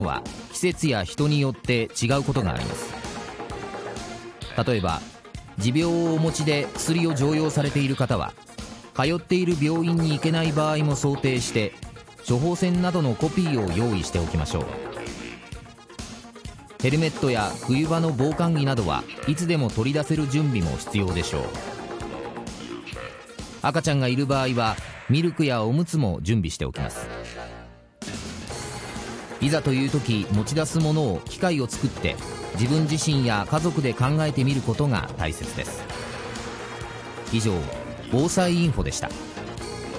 は季節や人によって違うことがあります。例えば持病をお持ちで薬を常用されている方は、通っている病院に行けない場合も想定して処方箋などのコピーを用意しておきましょう。ヘルメットや冬場の防寒着などはいつでも取り出せる準備も必要でしょう。赤ちゃんがいる場合はミルクやおむつも準備しておきます。いざという時持ち出すものを機械を作って自分自身や家族で考えてみることが大切です。以上、防災インフォでした。